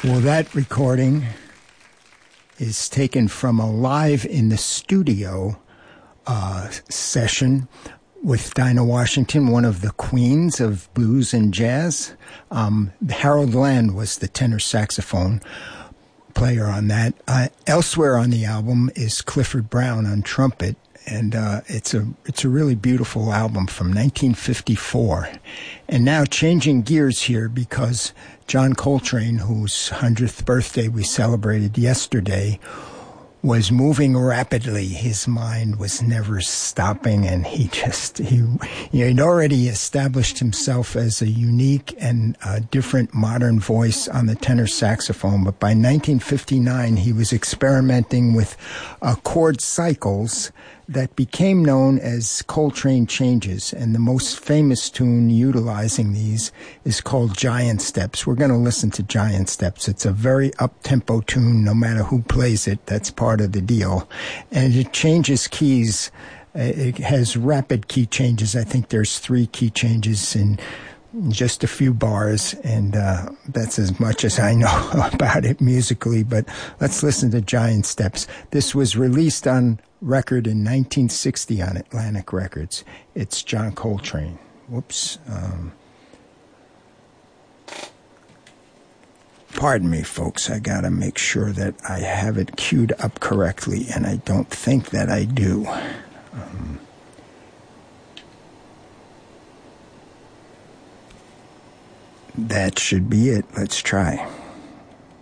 Well, that recording is taken from a live in the studio session with Dinah Washington, one of the queens of blues and jazz. Harold Land was the tenor saxophone player on that. Elsewhere on the album is Clifford Brown on trumpet, and it's a really beautiful album from 1954. And now changing gears here, because John Coltrane, whose 100th birthday we celebrated yesterday, was moving rapidly. His mind was never stopping, and he'd already established himself as a unique and different modern voice on the tenor saxophone. But by 1959, he was experimenting with chord cycles that became known as Coltrane changes, and the most famous tune utilizing these is called Giant Steps. We're going to listen to Giant Steps. It's a very up-tempo tune, no matter who plays it. That's part of the deal. And it changes keys. It has rapid key changes. I think there's 3 key changes in just a few bars, and that's as much as I know about it musically. But let's listen to Giant Steps. This was released on record in 1960 on Atlantic Records. It's John Coltrane. Whoops. Pardon me, folks. I gotta make sure that I have it queued up correctly, and I don't think that I do. That should be it. Let's try.